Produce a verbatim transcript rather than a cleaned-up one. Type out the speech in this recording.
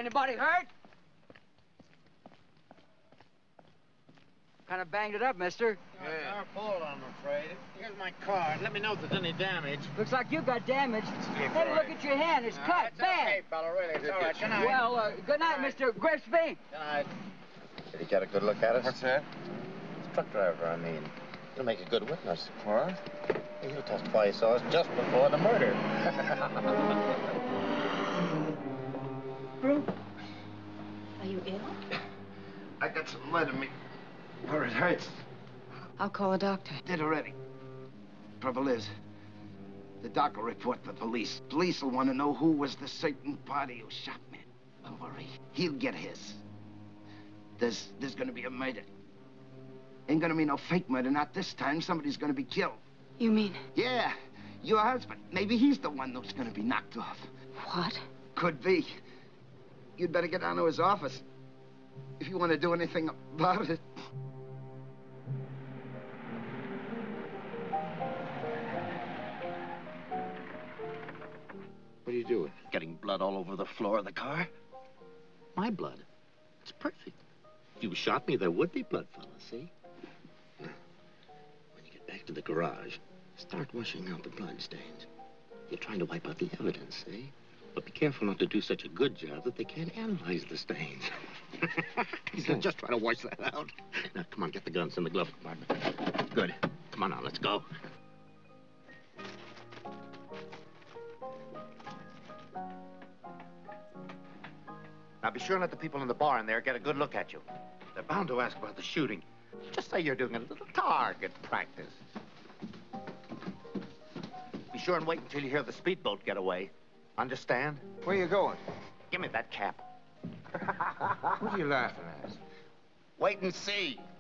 Anybody hurt? Kind of banged it up, mister. Yeah. Our fault, I'm afraid. Here's my card. Let me know if there's any damage. Looks like you got damaged. Hey, look at your hand. It's Uh, cut it's bad. okay, fella, really. It's all right. Good night. Well, uh, good night, Good night. Mister Grimsby. Good night. Did he get a good look at us? What's that? Truck driver, I mean. He'll make a good witness. What? He'll testify he saw us just before the murder. Bruce, are you ill? I got some lead in me where it hurts. I'll call a doctor. Did already. Trouble is, the doc will report the police. Police will want to know who was the certain party who shot me. Don't worry, he'll get his. There's, there's gonna be a murder. Ain't gonna be no fake murder, not this time. Somebody's gonna be killed. You mean? Yeah, your husband. Maybe he's the one who's gonna be knocked off. What? Could be. You'd better get down to his office if you want to do anything about it. What are you doing? Getting blood all over the floor of the car. My blood. It's perfect. If you shot me, there would be blood, fella, see? Now, when you get back to the garage, start washing out the blood stains. You're trying to wipe out the evidence, see? But be careful not to do such a good job that they can't analyze the stains. He's just trying to wash that out. Now, come on, get the guns in the glove compartment. Good. Come on now, let's go. Now, be sure and let the people in the bar in there get a good look at you. They're bound to ask about the shooting. Just say you're doing a little target practice. Be sure and wait until you hear the speedboat get away. Understand? Where you going? Give me that cap. What are you laughing at? Wait and see.